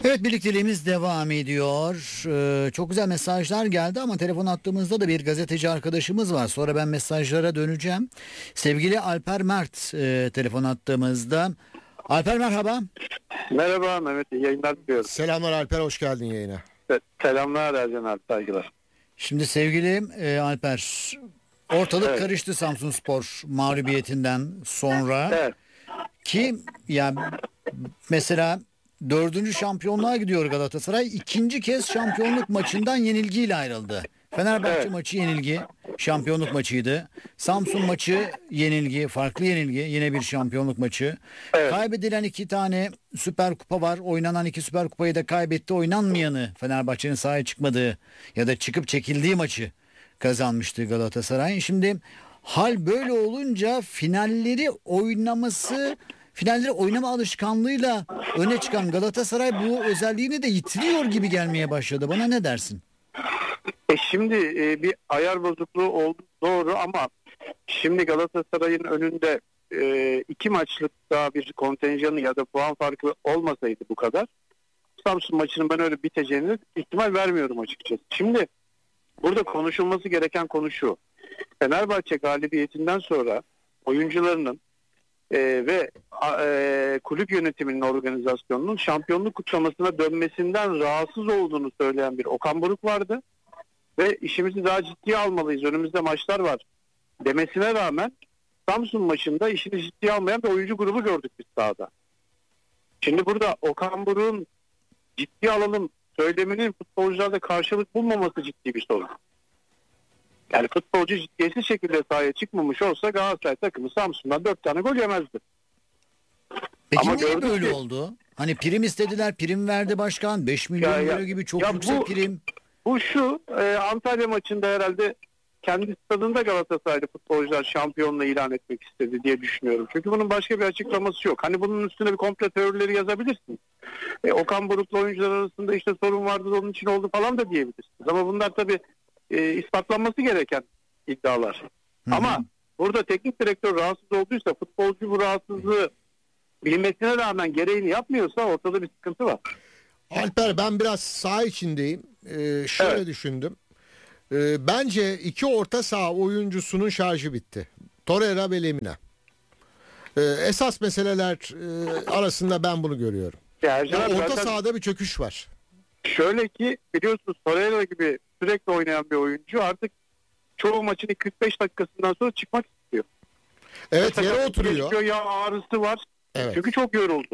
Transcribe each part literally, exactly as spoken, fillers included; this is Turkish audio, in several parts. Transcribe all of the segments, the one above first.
Evet, birlikteliğimiz devam ediyor. Ee, çok güzel mesajlar geldi ama telefon attığımızda da bir gazeteci arkadaşımız var. Sonra ben mesajlara döneceğim. Sevgili Alper Mert e, telefon attığımızda. Alper merhaba. Merhaba Mehmet, iyi yayınlar diliyorum. Selamlar Alper, hoş geldin yayına. Selamlar Ercan abi, saygılar. Şimdi sevgili e, Alper, ortalık evet. karıştı Samsunspor mağlubiyetinden sonra. Evet. Ki ya mesela dördüncü şampiyonluğa gidiyor Galatasaray. İkinci kez şampiyonluk maçından yenilgiyle ayrıldı. Fenerbahçe evet. maçı yenilgi, şampiyonluk maçıydı. Samsun maçı yenilgi, farklı yenilgi, yine bir şampiyonluk maçı. Evet. Kaybedilen iki tane Süper Kupa var. Oynanan iki Süper Kupayı da kaybetti. Oynanmayanı, Fenerbahçe'nin sahaya çıkmadığı ya da çıkıp çekildiği maçı kazanmıştı Galatasaray. Şimdi hal böyle olunca finalleri oynaması, finalleri oynama alışkanlığıyla öne çıkan Galatasaray bu özelliğini de yitiriyor gibi gelmeye başladı. Bana ne dersin? E şimdi e, bir ayar bozukluğu oldu, doğru, ama şimdi Galatasaray'ın önünde e, iki maçlık daha bir kontenjanı ya da puan farkı olmasaydı bu kadar, Samsun maçının ben öyle biteceğini ihtimal vermiyorum açıkçası. Şimdi burada konuşulması gereken konu şu: Fenerbahçe galibiyetinden sonra oyuncularının e, ve e, kulüp yönetiminin, organizasyonunun şampiyonluk kutlamasına dönmesinden rahatsız olduğunu söyleyen bir Okan Buruk vardı. Ve işimizi daha ciddiye almalıyız, önümüzde maçlar var demesine rağmen Samsun maçında işini ciddiye almayan bir oyuncu grubu gördük biz sahada. Şimdi burada Okan Buruk'un ciddiye alalım söyleminin futbolcularda karşılık bulmaması ciddi bir sorun. Yani futbolcu ciddiyetsiz şekilde sahaya çıkmamış olsa Galatasaray takımı Samsun'dan dört tane gol yemezdi. Peki ama niye böyle ki, oldu? Hani prim istediler, prim verdi başkan, beş milyon euro gibi çok yüksek bu, prim. Bu şu, e, Antalya maçında herhalde kendi stadında Galatasaraylı futbolcular şampiyonluğu ilan etmek istedi diye düşünüyorum. Çünkü bunun başka bir açıklaması yok. Hani bunun üstüne bir komplo teorileri yazabilirsiniz. E, Okan Buruk'la oyuncular arasında işte sorun vardı, onun için oldu falan da diyebilirsiniz. Ama bunlar tabii e, ispatlanması gereken iddialar. Hı-hı. Ama burada teknik direktör rahatsız olduysa, futbolcu bu rahatsızlığı bilmesine rağmen gereğini yapmıyorsa ortada bir sıkıntı var. Alper, ben biraz saha içindeyim. Ee, şöyle evet. düşündüm. Ee, bence iki orta saha oyuncusunun şarjı bitti. Torreira ve Lemina. Ee, esas meseleler e, arasında ben bunu görüyorum. Yani yani orta zaten sahada bir çöküş var. Şöyle ki, biliyorsunuz Torreira gibi sürekli oynayan bir oyuncu artık çoğu maçın kırk beş dakikasından sonra çıkmak istiyor. Evet, yere oturuyor. Ya ağrısı var. Evet. Çünkü çok yoruldu.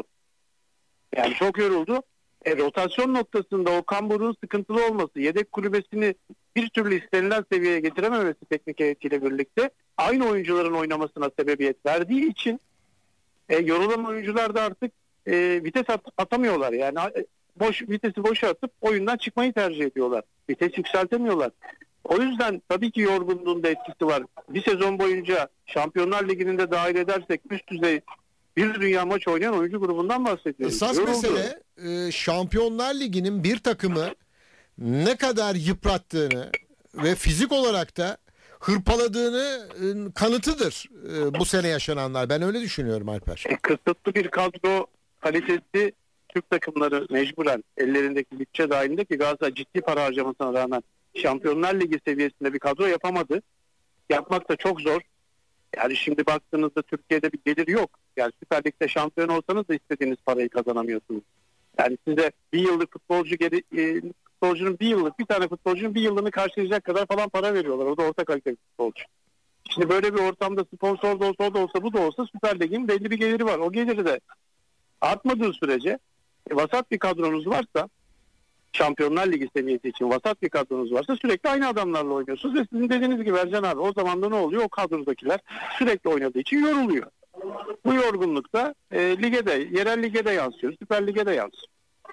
Yani çok yoruldu. E, rotasyon noktasında Okan Buruk'un sıkıntılı olması, yedek kulübesini bir türlü istenilen seviyeye getirememesi teknik heyetiyle birlikte aynı oyuncuların oynamasına sebebiyet verdiği için e, yorulan oyuncular da artık e, vites at- atamıyorlar. Yani e, boş vitesi boşa atıp oyundan çıkmayı tercih ediyorlar. Vites yükseltemiyorlar. O yüzden tabii ki yorgunluğun da etkisi var. Bir sezon boyunca Şampiyonlar Ligi'nin de dahil edersek üst düzey bir dünya maç oynayan oyuncu grubundan bahsediyoruz. Esas Yoruldu. mesele e, Şampiyonlar Ligi'nin bir takımı ne kadar yıprattığını ve fizik olarak da hırpaladığını e, kanıtıdır e, bu sene yaşananlar. Ben öyle düşünüyorum Alper. E, kısıtlı bir kadro kalitesi Türk takımları mecburen ellerindeki bütçe dahilinde, ki Galatasaray ciddi para harcamasına rağmen Şampiyonlar Ligi seviyesinde bir kadro yapamadı. Yapmak da çok zor. Yani şimdi baktığınızda Türkiye'de bir gelir yok. Yani Süper Lig'de şampiyon olsanız da istediğiniz parayı kazanamıyorsunuz. Yani size bir yıllık futbolcu geri, e, futbolcunun bir yıllık bir tane futbolcunun bir yıllığını karşılayacak kadar falan para veriyorlar. O da orta kalite bir futbolcu. Şimdi böyle bir ortamda sponsor da olsa, o da olsa, bu da olsa Süper Lig'in belli bir geliri var. O geliri de artmadığı sürece e, vasat bir kadronuz varsa, Şampiyonlar Ligi seviyesi için vasat bir kadronuz varsa sürekli aynı adamlarla oynuyorsunuz ve sizin dediğiniz gibi Ercan abi, o zaman da ne oluyor? O kadrodakiler sürekli oynadığı için yoruluyor. Bu yorgunluk da e, lige de, yerel lige de yansıyor, Süper Lig'e de yansıyor.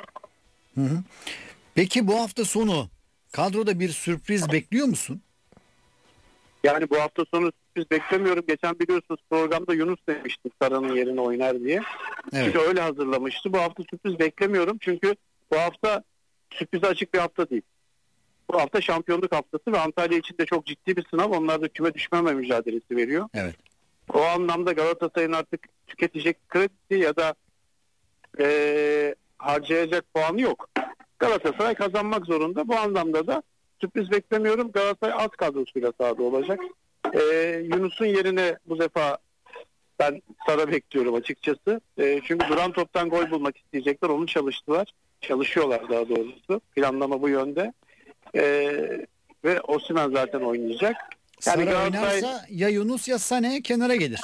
Hı hı. Peki bu hafta sonu kadroda bir sürpriz bekliyor musun? Yani bu hafta sonu sürpriz beklemiyorum. Geçen biliyorsunuz programda Yunus demişti Sara'nın yerine oynar diye. Evet. Çünkü öyle hazırlamıştı. Bu hafta sürpriz beklemiyorum. Çünkü bu hafta sürprize açık bir hafta değil. Bu hafta şampiyonluk haftası ve Antalya için de çok ciddi bir sınav. Onlar da küme düşmeme mücadelesi veriyor. Evet. O anlamda Galatasaray'ın artık tüketecek kredisi ya da e, harcayacak puanı yok. Galatasaray kazanmak zorunda. Bu anlamda da sürpriz beklemiyorum. Galatasaray az kadrosuyla sahada olacak. Ee, Yunus'un yerine bu defa ben Sara bekliyorum açıkçası. Ee, çünkü duran toptan gol bulmak isteyecekler. Onu çalıştılar. Çalışıyorlar daha doğrusu. Planlama bu yönde. Ee, ve Osimhen zaten oynayacak. Yani Yani Sara Galatasaray, oynarsa ya Yunus ya Sané kenara gelir.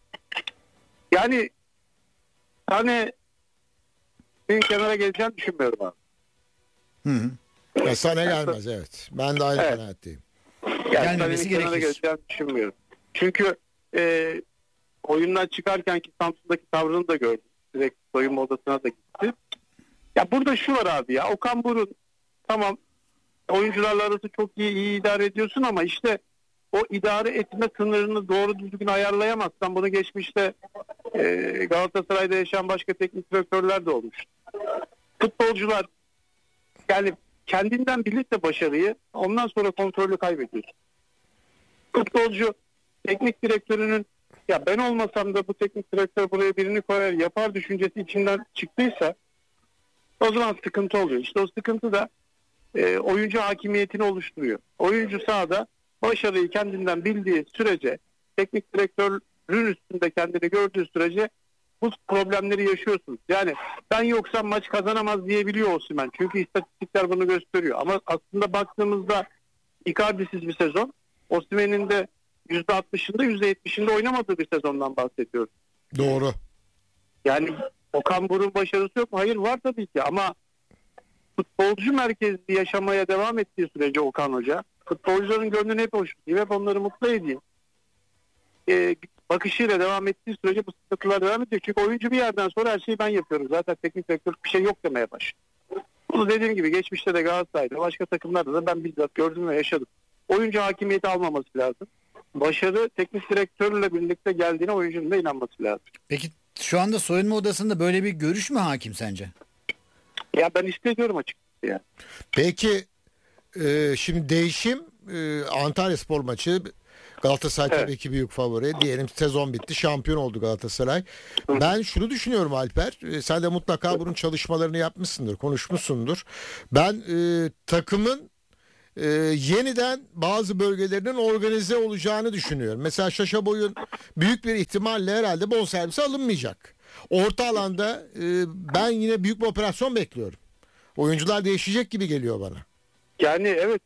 yani hani bir kenara geleceğini düşünmüyorum abi. Hı hı. Ya sana gelmez, evet. Ben de aynı Evet. kanaatteyim. Yani Gelmemesi Sané'nin kenara gerekir. geleceğini düşünmüyorum. Çünkü e, oyundan çıkarken ki Samsun'daki tavrını da gördüm. Direkt soyunma odasına da gitti. Ya burada şu var abi ya. Okan Buruk tamam oyuncularla arası çok iyi, iyi idare ediyorsun ama işte o idare etme sınırını doğru düzgün ayarlayamazsan bunu geçmişte e, Galatasaray'da yaşayan başka teknik direktörler de olmuş. Futbolcular yani kendinden bilirse başarıyı ondan sonra kontrolü kaybediyorsun. Futbolcu teknik direktörünün ya ben olmasam da bu teknik direktör buraya birini koyar yapar düşüncesi içinden çıktıysa o zaman sıkıntı oluyor. İşte o sıkıntı da e, oyuncu hakimiyetini oluşturuyor. Oyuncu sahada başarıyı kendinden bildiği sürece teknik direktörün üstünde kendini gördüğü sürece bu problemleri yaşıyorsunuz. Yani ben yoksam maç kazanamaz diyebiliyor Osimhen. Çünkü istatistikler bunu gösteriyor. Ama aslında baktığımızda Icardi'siz bir sezon. Osimhen'in de yüzde altmışında yüzde yetmişinde oynamadığı bir sezondan bahsediyoruz. Doğru. Yani Okan Buruk'un başarısı yok mu? Hayır var tabii ki ama futbolcu merkezli yaşamaya devam ettiği sürece Okan Hoca futbolcuların gönlünü hep hoş tutayım, hep onları mutlu edeyim. Ee, bakışıyla devam ettiği sürece bu sıkıntılar devam ediyor. Çünkü oyuncu bir yerden sonra her şeyi ben yapıyorum. Zaten teknik direktör bir şey yok demeye başlıyor. Bunu dediğim gibi geçmişte de Galatasaray'da başka takımlarda da ben bizzat gördüm ve yaşadım. Oyuncu hakimiyeti almaması lazım. Başarı teknik direktörle birlikte geldiğine oyuncunun da inanması lazım. Peki şu anda soyunma odasında böyle bir görüş mü hakim sence? Ya ben hissediyorum açıkçası ya. Peki e, şimdi değişim e, Antalyaspor maçı, Galatasaray Evet. tabii ki büyük favori. Diyelim sezon bitti, şampiyon oldu Galatasaray. Ben şunu düşünüyorum Alper. e, Sen de mutlaka bunun çalışmalarını yapmışsındır, konuşmuşsundur. Ben e, takımın e, yeniden bazı bölgelerinin organize olacağını düşünüyorum. Mesela Şaşa Boy'un büyük bir ihtimalle herhalde bonservisi alınmayacak. Orta alanda e, ben yine büyük bir operasyon bekliyorum. Oyuncular değişecek gibi geliyor bana. Yani evet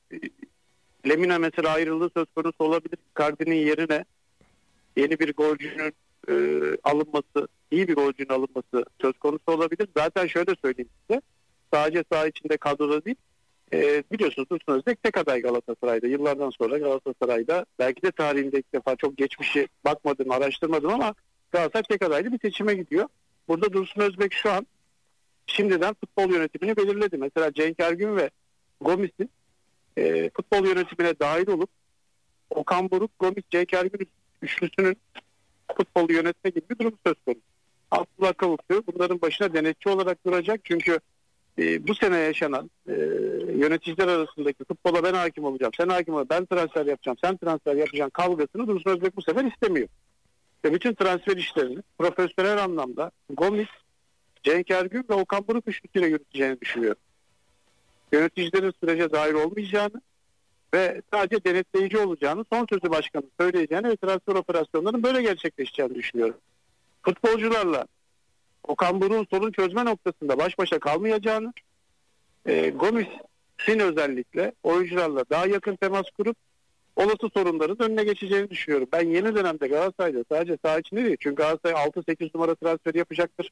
Lemina mesela ayrılığı söz konusu olabilir. Icardi'nin yerine yeni bir golcünün e, alınması, iyi bir golcünün alınması söz konusu olabilir. Zaten şöyle söyleyeyim size. Sadece saha içinde kadroda değil. E, biliyorsunuz Dursun Özbek tek aday Galatasaray'da. Yıllardan sonra Galatasaray'da belki de tarihinde ilk defa çok geçmişi bakmadım, araştırmadım ama Galatasaray tek adaylı bir seçime gidiyor. Burada Dursun Özbek şu an şimdiden futbol yönetimini belirledi. Mesela Cenk Ergün ve Gomis'in e, futbol yönetimine dahil olup Okan Buruk, Gomis, Cenk Ergün üçlüsünün futbolu yönetme gibi bir durum söz konusu. Abdullah Kavuklu bunların başına denetçi olarak duracak. Çünkü e, bu sene yaşanan e, yöneticiler arasındaki futbola ben hakim olacağım, sen hakim ol, ben transfer yapacağım, sen transfer yapacaksın kavgasını Dursun Özbek bu sefer istemiyor. Ve bütün transfer işlerini profesyonel anlamda Gomis, Cenk Ergün ve Okan Buruk üçlüsüyle yürüteceğini düşünüyorum. Yöneticilerin sürece dahil olmayacağını ve sadece denetleyici olacağını, son sözü başkanın söyleyeceğini ve transfer operasyonlarının böyle gerçekleşeceğini düşünüyorum. Futbolcularla Okan Buruk'un sorun çözme noktasında baş başa kalmayacağını, e, Gomis'in özellikle oyuncularla daha yakın temas kurup olası sorunların önüne geçeceğini düşünüyorum. Ben yeni dönemde Galatasaray'da sadece saha içinde değil, çünkü Galatasaray altı sekiz numara transferi yapacaktır.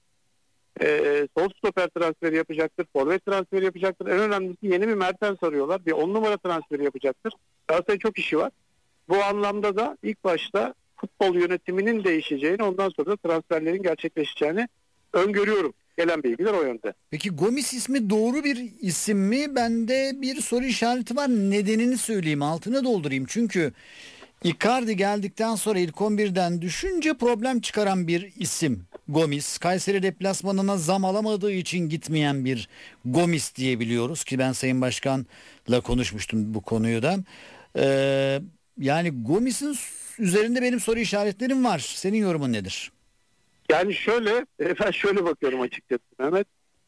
Ee, sol stoper transferi yapacaktır. Forvet transferi yapacaktır. En önemlisi yeni bir Mertens arıyorlar. Bir on numara transferi yapacaktır. Galatasaray'ın çok işi var. Bu anlamda da ilk başta futbol yönetiminin değişeceğini, ondan sonra da transferlerin gerçekleşeceğini öngörüyorum. Gelen bilgiler o yönde. Peki Gomis ismi doğru bir isim mi? Bende bir soru işareti var. Nedenini söyleyeyim, altına doldurayım. Çünkü Icardi geldikten sonra ilk on birden düşünce problem çıkaran bir isim Gomis. Kayseri deplasmanına zam alamadığı için gitmeyen bir Gomis diyebiliyoruz ki ben Sayın Başkan'la konuşmuştum bu konuyu da. Ee, yani Gomis'in üzerinde benim soru işaretlerim var. Senin yorumun nedir? Yani şöyle, ben şöyle bakıyorum açıkçası Mehmet.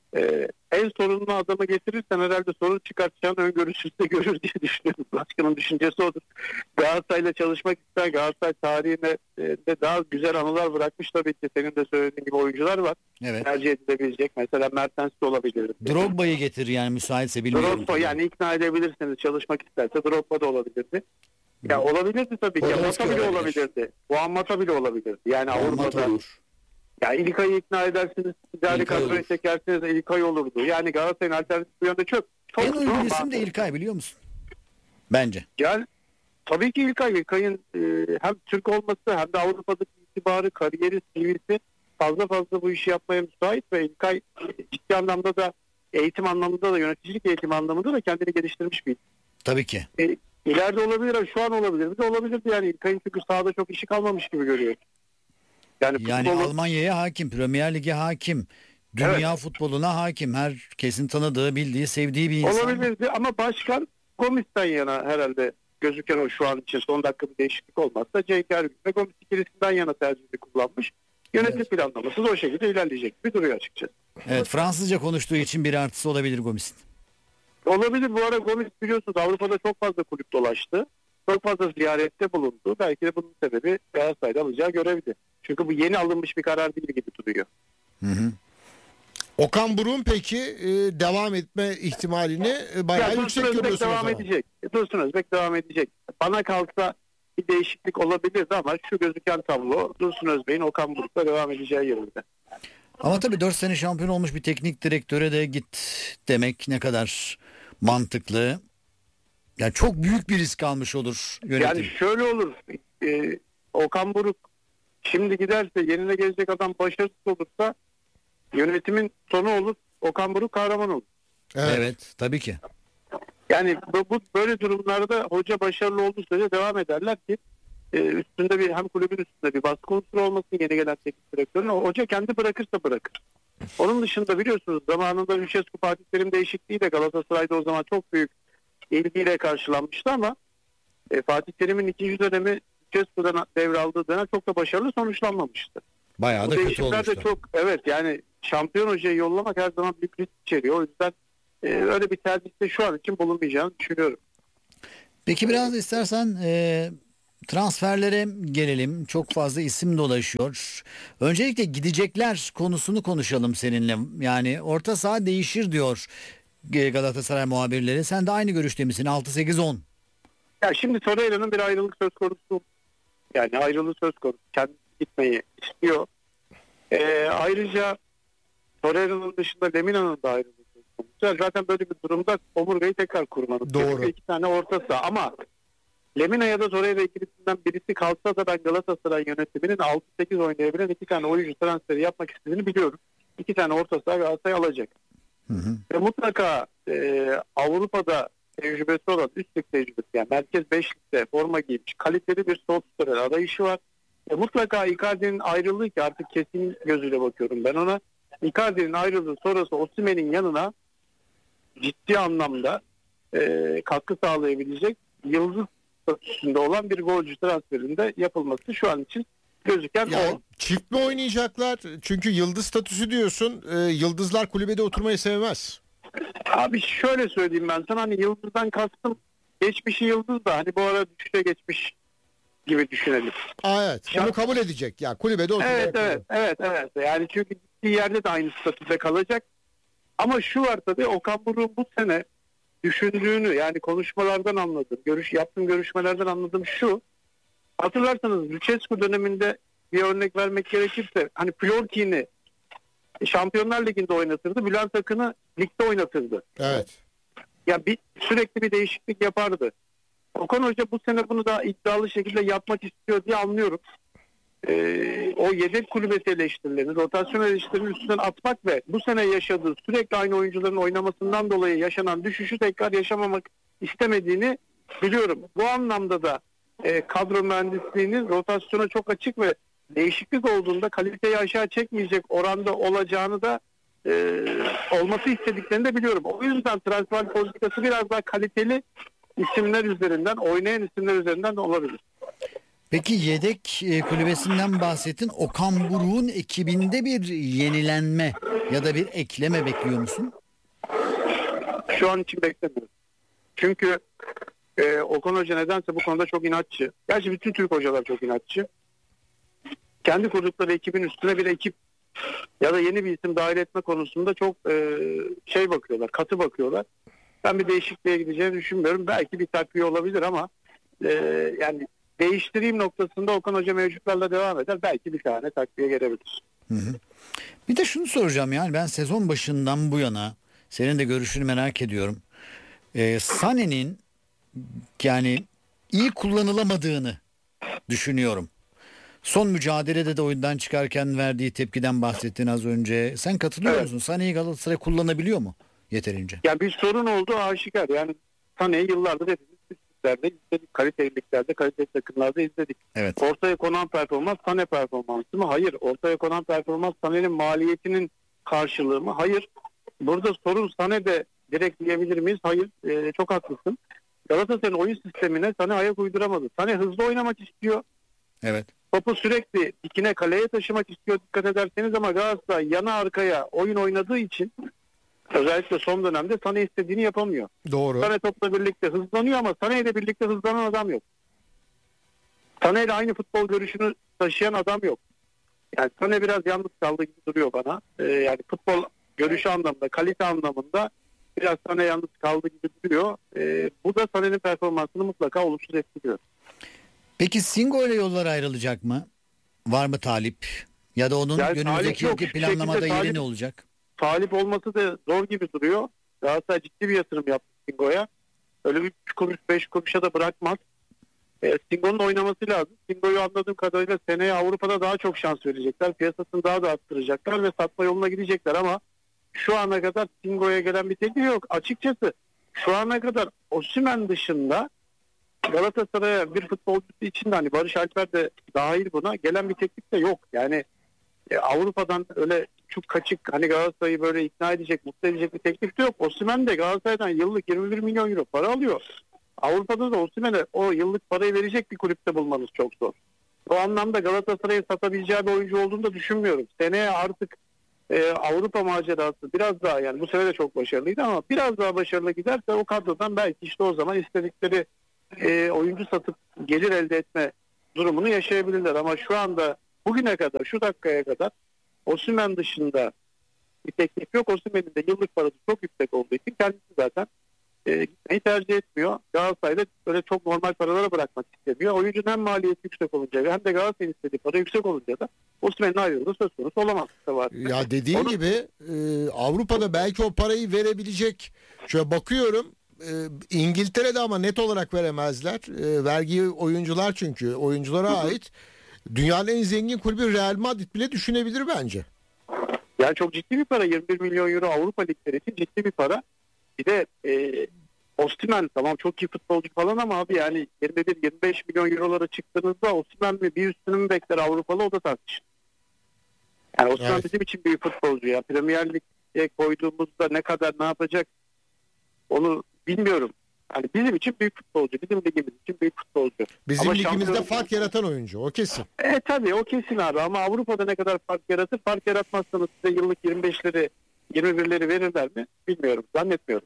Ee, en sorunlu adamı getirirsen herhalde sorun çıkartacağını öngörüsüzde görür diye düşünüyorum. Başkanın düşüncesi odur. Galatasaray'la çalışmak ister. Galatasaray tarihine e, de daha güzel anılar bırakmış tabii ki. Senin de söylediğin gibi oyuncular var. Evet. Tercih edilebilecek. Mesela Mertens de olabilir. Drogba'yı getir yani müsaitse bilmiyorum. Drogba yani ikna edebilirseniz çalışmak isterse Drogba da olabilirdi. Ya olabilirdi tabii ki. Mata bile olabilirdi. Juan Mata bile olabilirdi. Yani Avrupa'da. Ya İlkay'ı ikna edersiniz, ticari kadroyu çekersiniz, İlkay olurdu. Yani Galatasaray'ın alternatifi bu yönde çok. çok en uygun ama, isim de İlkay biliyor musun? Bence. Yani tabii ki İlkay. İlkay'ın e, hem Türk olması hem de Avrupa'daki itibarı, kariyeri, C V'si fazla fazla bu işi yapmaya müsait ve İlkay e, ciddi anlamda da eğitim anlamında da yöneticilik eğitim anlamında da kendini geliştirmiş bir. Tabii ki. E, ileride olabilir, şu an olabilir. Bir de olabilirdi yani İlkay'ın çünkü sahada çok işi kalmamış gibi görüyor. Yani, yani futbolu... Almanya'ya hakim, Premier Lig'e hakim, dünya evet. futboluna hakim. Herkesin tanıdığı, bildiği, sevdiği bir insan. Olabilirdi ama başkan Gomis'ten yana herhalde gözüken o şu an için son dakika bir değişiklik olmazsa Cenk Ergün ve Gomis ikilisinden yana tercihini kullanmış. Yönetim evet. planlaması da o şekilde ilerleyecek bir duruyor açıkçası. Evet, Fransızca konuştuğu için bir artısı olabilir Gomis'in. Olabilir. Bu ara Gomis biliyorsunuz Avrupa'da çok fazla kulüp dolaştı. Çok fazla ziyarette bulundu. Belki de bunun sebebi Galatasaray'da alacağı görevdi. Çünkü bu yeni alınmış bir karar değil gibi duruyor. Hı hı. Okan Buruk'un peki e, devam etme ihtimalini e, bayağı ya, yüksek görüyorsunuz. Devam edecek. Dursun Özbek devam edecek. Bana kalsa bir değişiklik olabilirdi ama şu gözüken tablo Dursun Özbek'in Okan Buruk'la devam edeceği yerinde. Ama tabii dört sene şampiyon olmuş bir teknik direktöre de git demek ne kadar mantıklı. Yani çok büyük bir risk almış olur yönetim. Yani şöyle olur. E, Okan Buruk şimdi giderse yerine gelecek adam başarısız olursa yönetimin sonu olur. Okan Buruk kahraman olur. Evet, evet tabii ki. Yani bu, bu böyle durumlarda hoca başarılı olduğu sürece devam ederler ki e, üstünde bir hem kulübün üstünde bir baskı unsuru olmasın yeni gelen teknik direktörün. O hoca kendi bırakırsa bırakır. Onun dışında biliyorsunuz zamanında Lucescu Fatih Terim değişikliği de Galatasaray'da o zaman çok büyük ilgiyle karşılanmıştı ama e, Fatih Terim'in ikinci dönemi Lucescu'dan devraldığı dönem çok da başarılı sonuçlanmamıştı. Bayağı da kötü olmuştu. De çok, evet yani şampiyon hocayı yollamak her zaman büyük risk içeriyor. O yüzden e, öyle bir tercihte şu an için bulunmayacağını düşünüyorum. Peki biraz istersen e, transferlere gelelim. Çok fazla isim dolaşıyor. Öncelikle gidecekler konusunu konuşalım seninle. Yani orta saha değişir diyor Galatasaray muhabirleri. Sen de aynı görüşte misin? altı sekiz on. Ya şimdi Torreira'nın bir ayrılık söz konusu. Yani ayrılık söz konusu. Kendisi gitmeyi istiyor. Ee, ayrıca Torreira'nın dışında Lemina'nın da ayrılığı söz konusu. Zaten böyle bir durumda omurgayı tekrar kurmanız. Doğru. İki tane orta saha ama Lemina ya da Torreira ikilisinden birisi kalsa da ben Galatasaray yönetiminin altı sekiz oynayabilen iki tane oyuncu transferi yapmak istediğini biliyorum. İki tane orta saha Galatasaray alacak. Hı hı. Ve mutlaka e, Avrupa'da tecrübesi olan üst lig tecrübesi yani merkez beşlikte forma giymiş kaliteli bir sol stoper arayışı var. E, mutlaka Icardi'nin ayrılığı ki artık kesin gözüyle bakıyorum ben ona. Icardi'nin ayrılığı sonrası Osimhen'in yanına ciddi anlamda e, katkı sağlayabilecek yıldız statüsünde olan bir golcü transferinde yapılması şu an için gözüken yani o. Çift mi oynayacaklar? Çünkü yıldız statüsü diyorsun. E, yıldızlar kulübede oturmayı sevmez. Abi şöyle söyleyeyim ben sana hani yıldızdan kastım geçmişi yıldız da hani bu ara düşüşe geçmiş gibi düşünelim. Aa, evet. Onu kabul edecek. Ya kulübede oturacak. Evet evet evet evet. Yani çünkü gittiği yerde de aynı statüde kalacak. Ama şu var tabii Okan Buruk'un bu sene düşündüğünü yani konuşmalardan anladım. Görüş yaptığım görüşmelerden anladım şu. Hatırlarsanız Lucescu döneminde bir örnek vermek gerekirse hani Florentini Şampiyonlar Ligi'nde oynatırdı. Bülent Akın'ı ligde oynatırdı. Evet. Ya bir sürekli bir değişiklik yapardı. Okan Hoca bu sene bunu daha iddialı şekilde yapmak istiyor diye anlıyorum. Ee, o yedek kulübesi eleştirilerini, rotasyon eleştirilerini üstünden atmak ve bu sene yaşadığı sürekli aynı oyuncuların oynamasından dolayı yaşanan düşüşü tekrar yaşamamak istemediğini biliyorum. Bu anlamda da e, kadro mühendisliğinin rotasyona çok açık ve değişiklik olduğunda kaliteyi aşağı çekmeyecek oranda olacağını da e, olması istediklerini de biliyorum. O yüzden transfer politikası biraz daha kaliteli isimler üzerinden, oynayan isimler üzerinden de olabilir. Peki yedek e, kulübesinden bahsettin. Okan Buruk'un ekibinde bir yenilenme ya da bir ekleme bekliyor musun? Şu an için beklemiyorum. Çünkü e, Okan Hoca nedense bu konuda çok inatçı. Gerçi bütün Türk hocalar çok inatçı. Kendi kurdukları ekibin üstüne bir ekip ya da yeni bir isim dahil etme konusunda çok e, şey bakıyorlar, katı bakıyorlar. Ben bir değişikliğe gideceğini düşünmüyorum. Belki bir takviye olabilir ama e, yani değiştireyim noktasında Okan Hoca mevcutlarla devam eder. Belki bir tane takviye gelebilir. Hı hı. Bir de şunu soracağım, yani ben sezon başından bu yana senin de görüşünü merak ediyorum. Ee, Sané'nin yani iyi kullanılamadığını düşünüyorum. Son mücadelede de oyundan çıkarken verdiği tepkiden bahsettin az önce. Sen katılıyor Evet. musun? Sané'yi Galatasaray kullanabiliyor mu yeterince? Yani bir sorun olduğu aşikar. Yani Sané'yi yıllardır hepimiz üstlerde izledik. Kaliteli liglerde, kaliteli takımlarda izledik. Evet. Ortaya konan performans Sané performansı mı? Hayır. Ortaya konan performans Sané'nin maliyetinin karşılığı mı? Hayır. Burada sorun Sané'de direkt diyebilir miyiz? Hayır. Ee, çok haklısın. Galatasaray'ın oyun sistemine Sané ayak uyduramadı. Sané hızlı oynamak istiyor. Evet. Topu sürekli dikine, kaleye taşımak istiyor dikkat ederseniz ama Galatasaray yana arkaya oyun oynadığı için özellikle son dönemde Sané istediğini yapamıyor. Doğru. Sané topla birlikte hızlanıyor ama Sané ile birlikte hızlanan adam yok. Sané ile aynı futbol görüşünü taşıyan adam yok. Yani Sané biraz yalnız kaldığı gibi duruyor bana. Ee, yani futbol görüşü anlamında, kalite anlamında biraz Sané yalnız kaldığı gibi duruyor. Ee, bu da Sané'nin performansını mutlaka olumsuz etkiliyor. Peki Singo ile yollar ayrılacak mı? Var mı talip? Ya da onun Yani önümüzdeki talip yok. yılki planlamada Şekilde yeri talip- ne olacak? Talip olması da zor gibi duruyor. Galatasaray ciddi bir yatırım yaptı Singo'ya. Öyle üç kuruş beş kuruşa da bırakmaz. E, Singo'nun oynaması lazım. Singo'yu anladığım kadarıyla seneye Avrupa'da daha çok şans verecekler. Piyasasını daha da arttıracaklar ve satma yoluna gidecekler ama şu ana kadar Singo'ya gelen bir teklif yok. Açıkçası şu ana kadar Osimhen dışında Galatasaray'a bir futbolcusu için de hani Barış Alper de dahil buna gelen bir teklif de yok. Yani e, Avrupa'dan öyle çok kaçık hani Galatasaray'ı böyle ikna edecek, mutlu edecek bir teklif de yok. Osimhen de Galatasaray'dan yıllık yirmi bir milyon euro para alıyor. Avrupa'da da Osimhen'e o yıllık parayı verecek bir kulüpte bulmanız çok zor. Bu anlamda Galatasaray'ı satabileceği bir oyuncu olduğunu da düşünmüyorum. Seneye artık e, Avrupa macerası biraz daha, yani bu sene de çok başarılıydı ama biraz daha başarılı giderse o kadrodan belki işte o zaman istedikleri e, oyuncu satıp gelir elde etme durumunu yaşayabilirler. Ama şu anda bugüne kadar, şu dakikaya kadar Osimhen dışında bir teklif yok. Osimhen'in de yıllık parası çok yüksek olduğu için kendisi zaten e, gitmeyi tercih etmiyor. Galatasaray'da böyle çok normal paralara bırakmak istemiyor. Oyuncunun hem maliyeti yüksek olunca hem de Galatasaray'ın istediği para yüksek olunca da Osimhen'in ayrılığı söz konusu olamaz. Ya dediğin Onu... gibi e, Avrupa'da belki o parayı verebilecek. Şöyle bakıyorum e, İngiltere'de ama net olarak veremezler. E, vergi oyuncular çünkü oyunculara ait. Dünyanın en zengin kulübü Real Madrid bile düşünebilir bence. Yani çok ciddi bir para. yirmi bir milyon euro Avrupa ligleri için ciddi bir para. Bir de e, Osimhen tamam çok iyi futbolcu falan ama abi yani yirmi bir yirmi beş milyon eurolara çıktığınızda Osimhen mi bir üstünü mü bekler Avrupalı, o da tartışılır. Yani Osimhen Evet. bizim için büyük futbolcu ya. Premier Lig'e koyduğumuzda ne kadar ne yapacak onu bilmiyorum. Yani bizim için büyük futbolcu. Bizim ligimiz için büyük futbolcu. Bizim Ama ligimizde şampiyon... fark yaratan oyuncu o kesin. E tabii o kesin abi ama Avrupa'da ne kadar fark yaratır? Fark yaratmazsanız size yıllık yirmi beşleri yirmi birleri verirler mi? Bilmiyorum. Zannetmiyorum.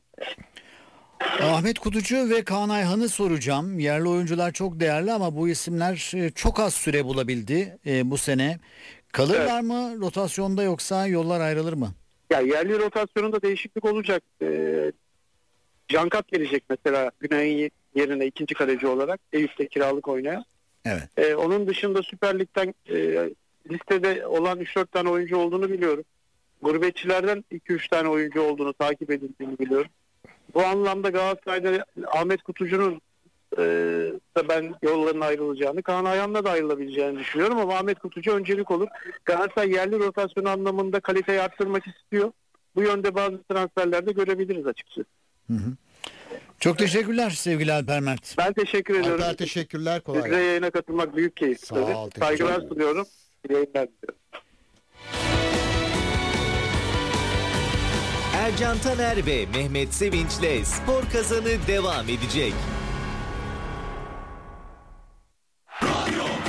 Ahmet Kutucu ve Kaan Ayhan'ı soracağım. Yerli oyuncular çok değerli ama bu isimler e, çok az süre bulabildi e, bu sene. Kalırlar Evet. mı rotasyonda yoksa yollar ayrılır mı? Ya yerli rotasyonunda değişiklik olacak. Ee, Cankat gelecek mesela Güney'in yerine ikinci kaleci olarak. Eyüp'te kiralık oynayan. Evet. Ee, onun dışında Süper Lig'den e, listede olan üç dört tane oyuncu olduğunu biliyorum. Gurbetçilerden iki üç tane oyuncu olduğunu takip edildiğini biliyorum. Bu anlamda Galatasaray'da Ahmet Kutucu'nun e, da ben yolların ayrılacağını, Kaan Ayhan'la da ayrılabileceğini düşünüyorum ama Ahmet Kutucu öncelik olur. Galatasaray yerli rotasyon anlamında kaliteyi arttırmak istiyor. Bu yönde bazı transferlerde görebiliriz açıkçası. Hı hı. Çok teşekkürler sevgili Alper Mert. Ben teşekkür ediyorum. Alper teşekkürler, kolay Size gelsin. yayına katılmak büyük keyif. Sağ tabii. ol, teşekkür Saygılar ederim. sunuyorum. İyi yayınlar diliyorum. Ercan Taner ve Mehmet Sevinç'le Spor Kazanı devam edecek.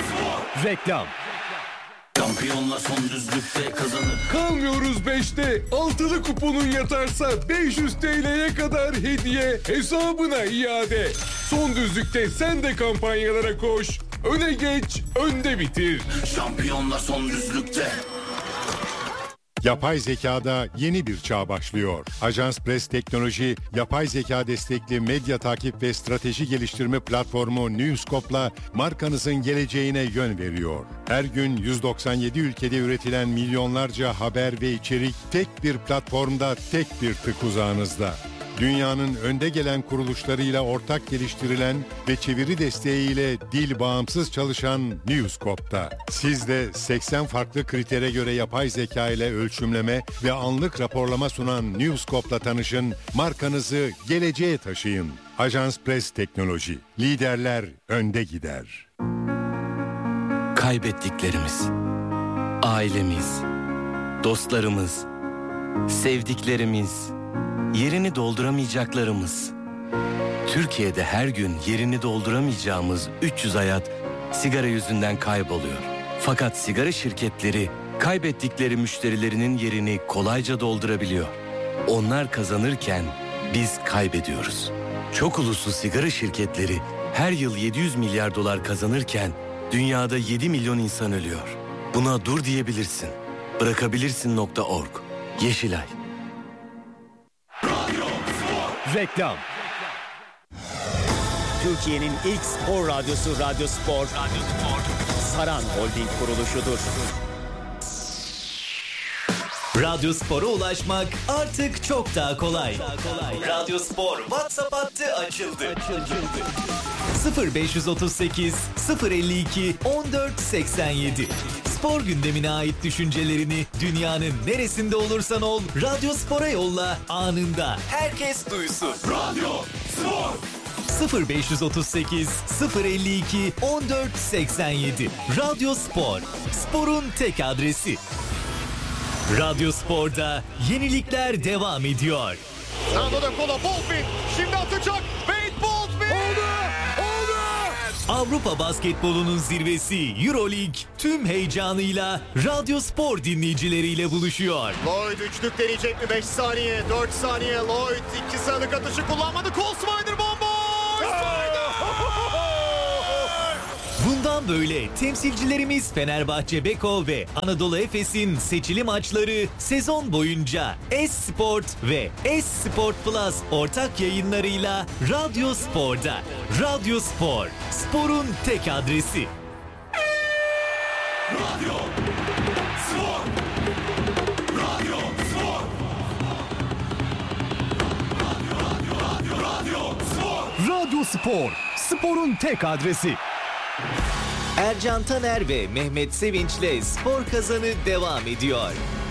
Reklam. Şampiyonlar son düzlükte kazanır. Kalmıyoruz beşte. Altılı kuponun yatarsa beş yüz T L'ye kadar hediye, hesabına iade. Son düzlükte sen de kampanyalara koş. Öne geç, önde bitir. Şampiyonlar son düzlükte. Yapay zekada yeni bir çağ başlıyor. Ajans Press Teknoloji, yapay zeka destekli medya takip ve strateji geliştirme platformu Newscope'la markanızın geleceğine yön veriyor. Her gün yüz doksan yedi ülkede üretilen milyonlarca haber ve içerik tek bir platformda, tek bir tık uzağınızda. Dünyanın önde gelen kuruluşlarıyla ortak geliştirilen ve çeviri desteğiyle dil bağımsız çalışan Newscope'da. Siz de seksen farklı kritere göre yapay zeka ile ölçümleme ve anlık raporlama sunan Newscope'la tanışın, markanızı geleceğe taşıyın. Ajans Press Teknoloji. Liderler önde gider. Kaybettiklerimiz, ailemiz, dostlarımız, sevdiklerimiz, yerini dolduramayacaklarımız. Türkiye'de her gün yerini dolduramayacağımız üç yüz hayat sigara yüzünden kayboluyor. Fakat sigara şirketleri kaybettikleri müşterilerinin yerini kolayca doldurabiliyor. Onlar kazanırken biz kaybediyoruz. Çok uluslu sigara şirketleri her yıl yedi yüz milyar dolar kazanırken dünyada yedi milyon insan ölüyor. Buna dur diyebilirsin. Bırakabilirsin nokta org. Yeşilay. Reklam. Türkiye'nin ilk spor radyosu Radyo Spor. Radyo Spor. Saran Holding kuruluşudur. Radyo Spor'a ulaşmak artık çok daha kolay. Radyo Spor WhatsApp hattı açıldı. sıfır beş otuz sekiz sıfır elli iki on dört seksen yedi. Spor gündemine ait düşüncelerini dünyanın neresinde olursan ol Radyo Spor'a yolla, anında herkes duysun. Radyo Spor. sıfır beş otuz sekiz sıfır elli iki on dört seksen yedi. Radyo Spor. Sporun tek adresi. Radyo Spor'da yenilikler devam ediyor. Nando'da kola Bolfin. Şimdi atacak. Wade Bolfin. Oldu. Oldu. Avrupa basketbolunun zirvesi Euroleague tüm heyecanıyla Radyo Spor dinleyicileriyle buluşuyor. Lloyd üçlük deneyecek mi? beş saniye, dört saniye. Lloyd iki sayılık atışı kullanmadı. Cole Snyder bomboş. Bundan böyle temsilcilerimiz Fenerbahçe Beko ve Anadolu Efes'in seçili maçları sezon boyunca S-Sport ve S-Sport Plus ortak yayınlarıyla Radyo Spor'da. Radyo Spor, sporun tek adresi. Radyo Spor. Radyo Spor. Radyo, radyo, radyo, radyo Spor. Radyo Spor, sporun tek adresi. Ercan Taner ve Mehmet Sevinç'le Spor Kazanı devam ediyor.